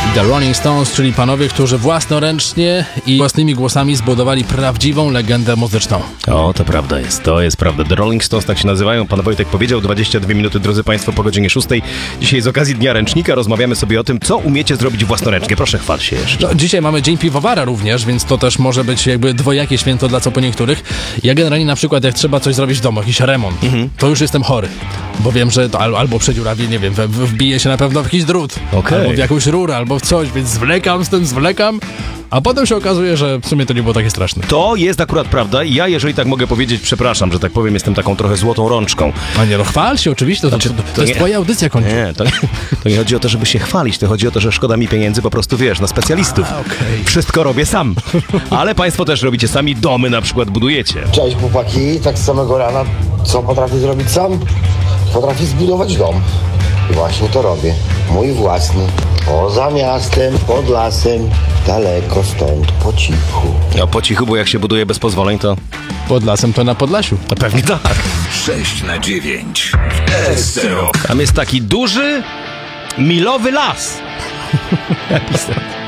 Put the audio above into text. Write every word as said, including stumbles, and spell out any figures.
The Rolling Stones, czyli panowie, którzy własnoręcznie i własnymi głosami zbudowali prawdziwą legendę muzyczną. O, to prawda jest, to jest prawda. The Rolling Stones tak się nazywają. Pan Wojtek powiedział, dwadzieścia dwie minuty, drodzy Państwo, po godzinie szóstej. Dzisiaj z okazji Dnia Ręcznika rozmawiamy sobie o tym, co umiecie zrobić własnoręcznie. Proszę, chwal się jeszcze. No, dzisiaj mamy Dzień Piwowara również, więc to też może być jakby dwojakie święto dla co po niektórych. Ja generalnie na przykład, jak trzeba coś zrobić w domu, jakiś remont, mhm. to już jestem chory, bo wiem, że to al- albo przedziurawię, nie wiem, w- wbije się na pewno w jakiś drut, okay. albo w jakąś rurę, albo w coś, więc zwlekam z tym, zwlekam, a potem się okazuje, że w sumie to nie było takie straszne. To jest akurat prawda i ja, jeżeli tak mogę powiedzieć, przepraszam, że tak powiem, jestem taką trochę złotą rączką. A nie, no chwal się oczywiście, to, Znaczy, to, to, to to jest nie, twoja audycja kończy. Nie, to, to nie chodzi o to, żeby się chwalić, to chodzi o to, że szkoda mi pieniędzy, po prostu wiesz, na specjalistów. A, okay. Wszystko robię sam, ale Państwo też robicie sami, domy na przykład budujecie. Cześć chłopaki, tak z samego rana, co potrafię zrobić sam? Potrafię zbudować dom. I właśnie to robię. Mój własny. Poza miastem, pod lasem, daleko stąd, po cichu. A po cichu, bo jak się buduje bez pozwoleń, to... Pod lasem to na Podlasiu. No pewnie tak. sześć na dziewięć. S C O. Tam jest taki duży, milowy las. Napisem.